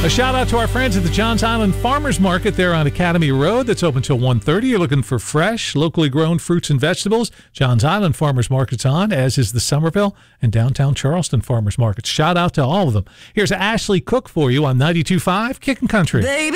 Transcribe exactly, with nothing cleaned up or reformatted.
A shout out to our friends at the Johns Island Farmers Market there on Academy Road. That's open till one thirty. You're looking for fresh, locally grown fruits and vegetables. Johns Island Farmers Market's on, as is the Somerville and downtown Charleston Farmers Markets. Shout out to all of them. Here's Ashley Cook for you on ninety-two point five Kickin' Country. Baby.